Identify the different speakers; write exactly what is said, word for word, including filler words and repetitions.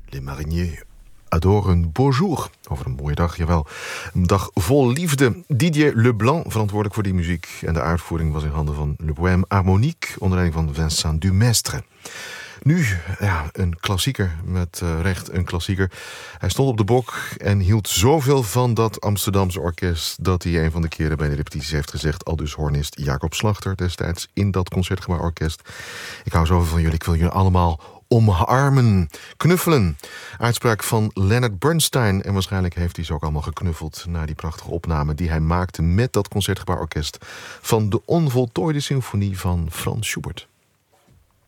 Speaker 1: Les mariniers adorent un beau jour. Over een mooie dag, jawel. Een dag vol liefde. Didier Leblanc, verantwoordelijk voor die muziek. En de uitvoering was in handen van Le Poème Harmonique, onder leiding van Vincent Dumestre. Nu, ja, een klassieker, met uh, recht een klassieker. Hij stond op de bok en hield zoveel van dat Amsterdamse orkest dat hij een van de keren bij de repetities heeft gezegd, aldus hornist Jacob Slachter destijds in dat Concertgebouworkest. Ik hou zoveel van jullie, ik wil jullie allemaal omarmen, knuffelen. Uitspraak van Leonard Bernstein. En waarschijnlijk heeft hij ze ook allemaal geknuffeld na die prachtige opname die hij maakte met dat Concertgebouworkest van de onvoltooide symfonie van Frans Schubert.